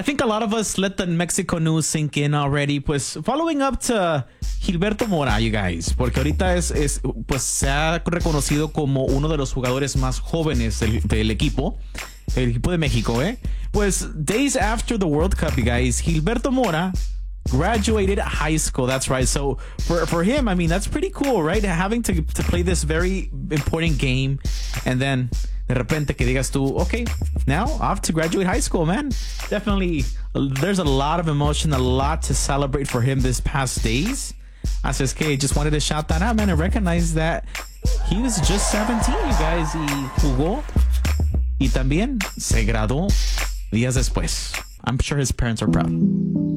think a lot of us let the Mexico news sink in already. Pues following up to Gilberto Mora, you guys, porque ahorita pues se ha reconocido como uno de los jugadores más jóvenes del equipo, el equipo de México, ¿eh? Pues days after the World Cup, you guys, Gilberto Mora graduated high school. That's right. So for him, I mean, that's pretty cool, right? Having to play this very important game and then de repente que digas tú, okay, now off to graduate high school, man. Definitely, there's a lot of emotion, a lot to celebrate for him this past days. Así es que just wanted to shout that out, man, and recognize that he was just 17, you guys, y jugó y también se graduó días después. I'm sure his parents are proud.